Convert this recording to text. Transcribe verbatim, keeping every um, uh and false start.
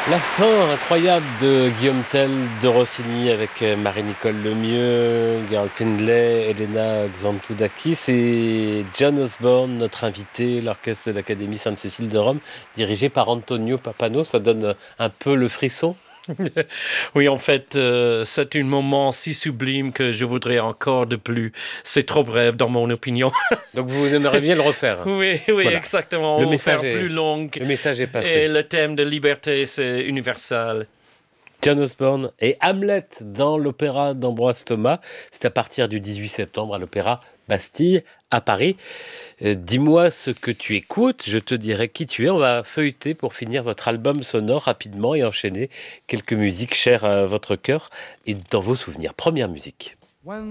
La fin incroyable de Guillaume Tell de Rossini avec euh, Marie-Nicole Lemieux, Gerald Findlay, Elena Xantoudakis et John Osborne, notre invité, l'orchestre de l'Académie Sainte-Cécile de Rome, dirigé par Antonio Papano. Ça donne euh, un peu le frisson. Oui, en fait, euh, c'est un moment si sublime que je voudrais encore de plus. C'est trop bref, dans mon opinion. Donc vous aimeriez bien le refaire. Oui, oui, Voilà. Le exactement. message Faire plus est, long. le message est Et passé. le thème de liberté, c'est universel. John Osborne et Hamlet dans l'opéra d'Ambroise Thomas. C'est à partir du dix-huit septembre à l'Opéra Bastille à Paris. Euh, dis-moi ce que tu écoutes, je te dirai qui tu es. On va feuilleter pour finir votre album sonore rapidement et enchaîner quelques musiques chères à votre cœur et dans vos souvenirs. Première musique.